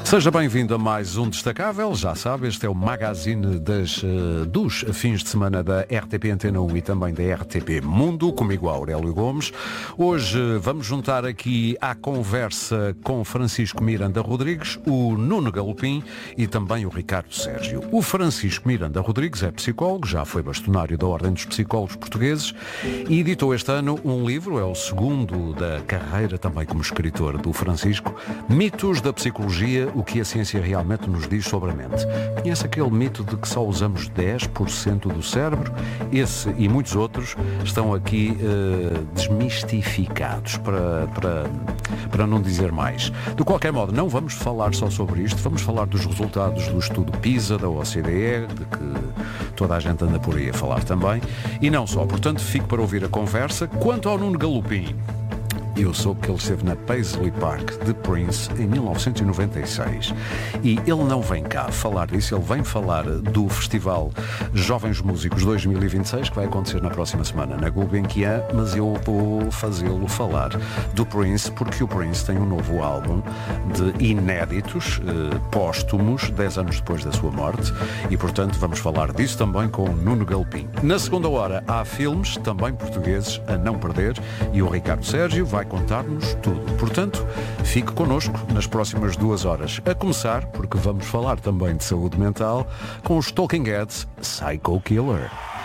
Seja bem-vindo a mais um Destacável. Já sabe, este é o magazine dos fins de semana da RTP Antena 1 e também da RTP Mundo, comigo Aurélio Gomes. Hoje vamos juntar aqui à conversa com Francisco Miranda Rodrigues, o Nuno Galopim e também o Ricardo Sérgio. O Francisco Miranda Rodrigues é psicólogo, já foi bastonário da Ordem dos Psicólogos Portugueses e editou este ano um livro, é o segundo da carreira também como escritor do Francisco, Mitos da Psicologia, o que a ciência realmente nos diz sobre a mente. Conhece aquele mito de que só usamos 10% do cérebro? Esse e muitos outros estão aqui desmistificados, para não dizer mais. De qualquer modo, não vamos falar só sobre isto, vamos falar dos resultados do estudo PISA, da OCDE, de que toda a gente anda por aí a falar também, e não só. Portanto, fico para ouvir a conversa. Quanto ao Nuno Galopim, eu soube que ele esteve na Paisley Park de Prince em 1996 e ele não vem cá falar disso, ele vem falar do Festival Jovens Músicos 2026 que vai acontecer na próxima semana na Gulbenkian, mas eu vou fazê-lo falar do Prince porque o Prince tem um novo álbum de inéditos póstumos 10 anos depois da sua morte e portanto vamos falar disso também com o Nuno Galopim. Na segunda hora há filmes também portugueses a não perder e o Ricardo Sérgio vai contar-nos tudo. Portanto, fique connosco nas próximas 2 horas. A começar, porque vamos falar também de saúde mental, com os Talking Heads Psycho Killer.